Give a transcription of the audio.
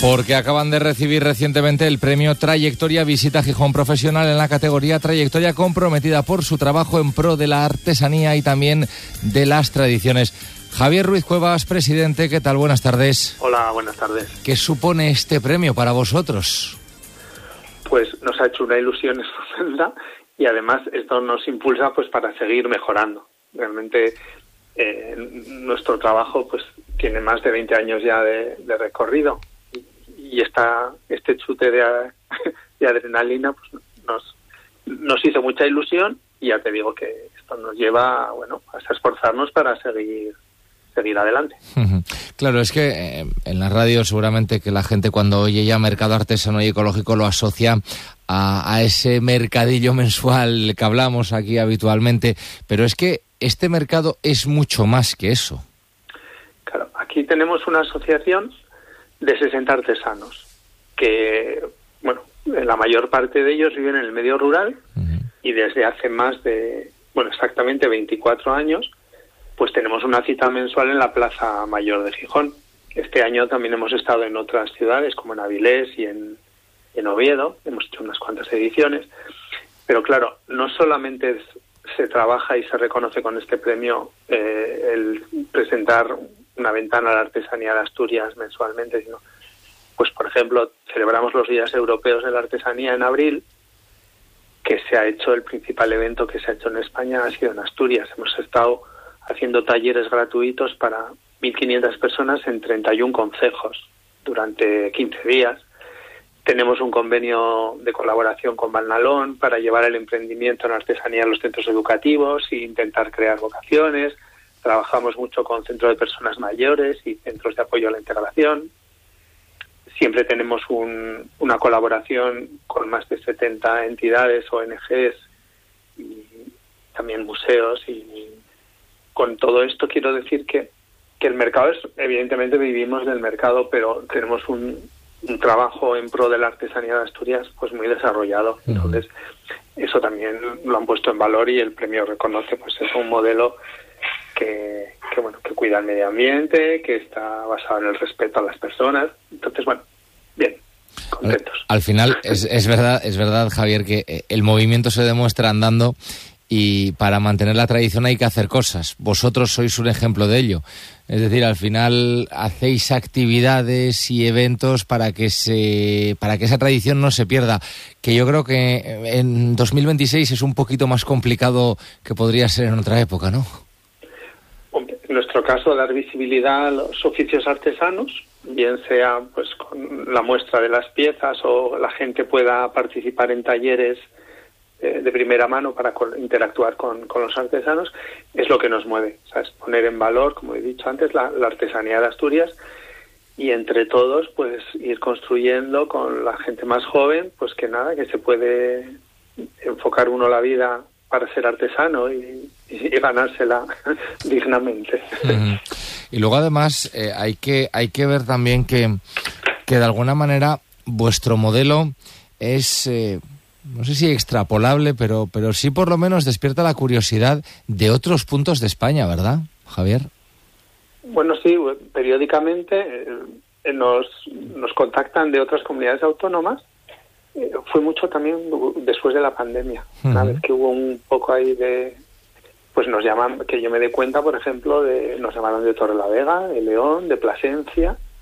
Porque acaban de recibir recientemente el premio Trayectoria Visita Gijón Profesional en la categoría Trayectoria comprometida por su trabajo en pro de la artesanía y también de las tradiciones. Javier Ruiz Cuevas, presidente, ¿qué tal? Buenas tardes. Hola, buenas tardes. ¿Qué supone este premio para vosotros? Pues nos ha hecho una ilusión estupenda y además esto nos impulsa pues para seguir mejorando. Realmente nuestro trabajo pues tiene más de 20 años ya de recorrido y este chute de adrenalina pues nos hizo mucha ilusión y ya te digo que esto nos lleva a esforzarnos para seguir adelante. Claro, es que en la radio seguramente que la gente cuando oye ya mercado artesano y ecológico lo asocia a ese mercadillo mensual que hablamos aquí habitualmente, pero es que este mercado es mucho más que eso. Claro, aquí tenemos una asociación de 60 artesanos que, la mayor parte de ellos viven en el medio rural y desde hace más de, exactamente 24 años, pues tenemos una cita mensual en la Plaza Mayor de Gijón. Este año también hemos estado en otras ciudades, como en Avilés y en Oviedo. Hemos hecho unas cuantas ediciones. Pero claro, no solamente se trabaja y se reconoce con este premio el presentar una ventana a la artesanía de Asturias mensualmente, sino, pues por ejemplo, celebramos los Días Europeos de la Artesanía en abril, que se ha hecho, el principal evento que se ha hecho en España ha sido en Asturias. Hemos estado haciendo talleres gratuitos para 1.500 personas en 31 concejos durante 15 días. Tenemos un convenio de colaboración con Valnalón para llevar el emprendimiento en artesanía a los centros educativos e intentar crear vocaciones. Trabajamos mucho con centros de personas mayores y centros de apoyo a la integración. Siempre tenemos una colaboración con más de 70 entidades, ONGs y también museos. Y con todo esto quiero decir que el mercado evidentemente vivimos del mercado, pero tenemos un trabajo en pro de la artesanía de Asturias pues muy desarrollado. Entonces eso también lo han puesto en valor y el premio reconoce pues es un modelo que cuida el medio ambiente, que está basado en el respeto a las personas. Entonces, bien, contentos. Al final es verdad, Javier, que el movimiento se demuestra andando y para mantener la tradición hay que hacer cosas. Vosotros sois un ejemplo de ello. Es decir, al final hacéis actividades y eventos para que esa tradición no se pierda, que yo creo que en 2026 es un poquito más complicado que podría ser en otra época, ¿no? En nuestro caso, dar visibilidad a los oficios artesanos, bien sea pues con la muestra de las piezas o la gente pueda participar en talleres de primera mano para interactuar con los artesanos, es lo que nos mueve, ¿sabes? Poner en valor, como he dicho antes, la artesanía de Asturias y entre todos pues ir construyendo con la gente más joven, pues que se puede enfocar uno la vida para ser artesano y ganársela dignamente. Y luego además hay que ver también que de alguna manera vuestro modelo es no sé si extrapolable, pero sí por lo menos despierta la curiosidad de otros puntos de España, ¿verdad, Javier? Bueno, sí, periódicamente nos contactan de otras comunidades autónomas. Fue mucho también después de la pandemia. Una vez que hubo un poco ahí pues nos llaman, que yo me dé cuenta, por ejemplo, nos llamaron de Torrelavega, de León, de Plasencia,